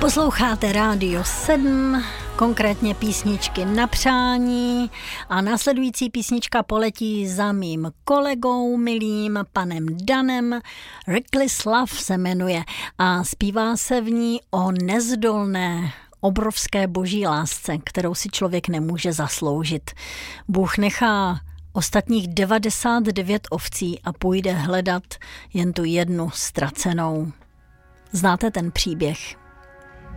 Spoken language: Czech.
Posloucháte Rádio 7, konkrétně písničky na přání a následující písnička poletí za mým kolegou, milým panem Danem. Reckless Love se jmenuje a zpívá se v ní o nezdolné, obrovské boží lásce, kterou si člověk nemůže zasloužit. Bůh nechá ostatních 99 ovcí a půjde hledat jen tu jednu ztracenou. Znáte ten příběh?